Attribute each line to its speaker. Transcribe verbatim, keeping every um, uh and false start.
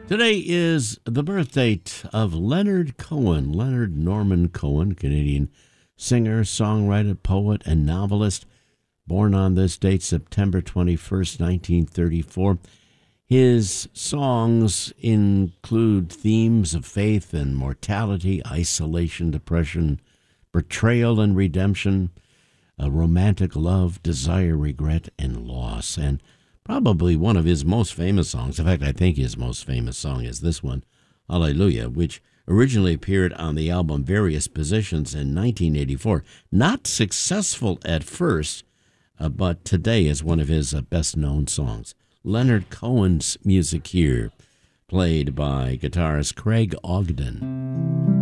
Speaker 1: Today is the birth date of Leonard Cohen, Leonard Norman Cohen, Canadian singer, songwriter, poet, and novelist, born on this date, September twenty-first, nineteen thirty-four. His songs include themes of faith and mortality, isolation, depression, betrayal and redemption, a romantic love, desire, regret, and loss. And probably one of his most famous songs, in fact, I think his most famous song is this one, Hallelujah, which originally appeared on the album Various Positions in nineteen eighty-four. Not successful at first, uh, but today is one of his uh, best-known songs. Leonard Cohen's music here, played by guitarist Craig Ogden.